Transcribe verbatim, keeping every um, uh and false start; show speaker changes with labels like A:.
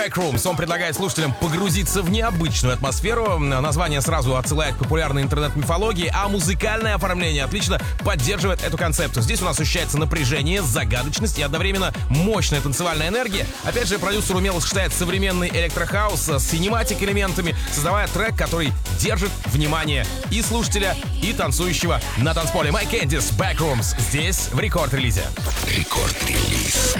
A: Backrooms. Он предлагает слушателям погрузиться в необычную атмосферу. Название сразу отсылает к популярной интернет-мифологии, а музыкальное оформление отлично поддерживает эту концепцию. Здесь у нас ощущается напряжение, загадочность и одновременно мощная танцевальная энергия. Опять же, продюсер умело сочетает современный электрохаус с синематик-элементами, создавая трек, который держит внимание и слушателя, и танцующего на танцполе. My Candice, Backrooms. Здесь в рекорд-релизе.
B: Рекорд-релиз.